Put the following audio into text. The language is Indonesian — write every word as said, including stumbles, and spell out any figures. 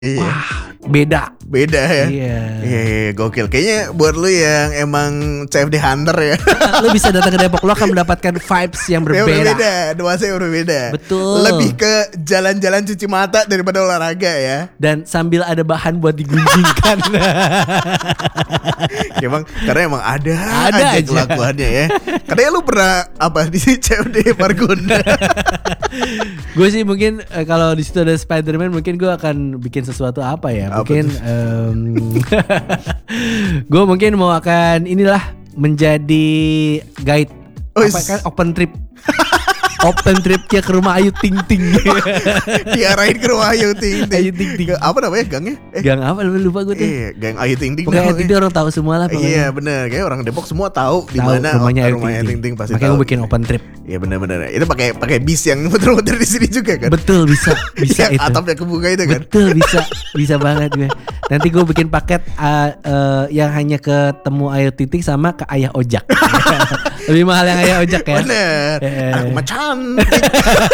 Iya. Wah, beda. Beda ya. Iya. Iya, iya, gokil. Kayaknya buat lu yang emang C F D hunter ya. Lu bisa datang ke Depok, lu akan mendapatkan vibes yang Yang berbeda. berbeda, nuansanya berbeda. Betul. Lebih ke jalan-jalan cuci mata daripada olahraga ya. Dan sambil ada bahan buat digunjingkan. Emang karena emang ada, Ada aja, aja. kelakuannya ya. Karena lu pernah apa di C F D Margonda? Gue sih mungkin eh, kalau di situ ada Spider-Man, mungkin gue akan bikin sesuatu apa ya? Apa Mungkin um, gue mungkin mau akan inilah menjadi guide Oh, apa is- kan open trip. Open tripnya ke rumah Ayu Ting Ting. Diarahin ke rumah Ayu Ting Ting. Ayu Ting Ting. Ke- Apa namanya gangnya? Eh, Gang apa lupa gue tuh. iya, gang Ayu Ting Ting. Pokoknya namanya. itu orang tahu semua lah pokoknya. Iya benar, kayak orang Depok semua tahu di Tahu mana rumahnya Ayu rumahnya Ting Ting Ting. Ting pasti Makanya tahu. gue bikin open trip. Iya benar-benar. Itu pakai pakai bis yang muter-muter di sini juga kan? Betul, bisa bisa Yang itu. atapnya kebuka itu kan? Betul, bisa bisa banget gue. Nanti gue bikin paket uh, uh, yang hanya ketemu Ayu Ting Ting sama ke Ayah Ojak. Lebih mahal yang Ayah Ojak ya. Bener. Eh. Aku mah cantik.